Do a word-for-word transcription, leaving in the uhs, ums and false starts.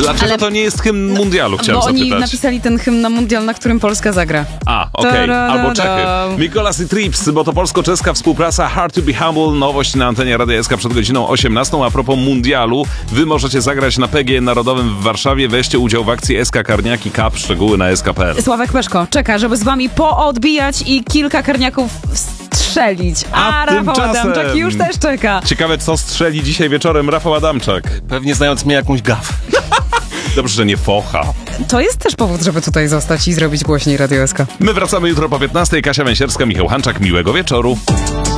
Dlaczego Ale... to nie jest hymn mundialu, chciałem Bo oni zapytać. napisali ten hymn na mundial, na którym Polska zagra. A, okej, okay. Albo Czechy. Mikolas i Trips, bo to polsko-czeska współpraca Hard to be Humble, nowość na antenie Radia S K przed godziną osiemnastą. A propos mundialu, wy możecie zagrać na P G Narodowym w Warszawie. Weźcie udział w akcji S K Karniaki Cup, szczegóły na S K kropka P L. Sławek Peszko czeka, żeby z wami poodbijać i kilka karniaków strzelić. A, A Rafał tymczasem... Adamczak już też czeka. Ciekawe, co strzeli dzisiaj wieczorem Rafał Adamczak. Pewnie znając mnie jakąś gafę. Dobrze, że nie focha. To jest też powód, żeby tutaj zostać i zrobić głośniej Radio S K. My wracamy jutro po piętnastej. Kasia Węsierska, Michał Hanczak. Miłego wieczoru.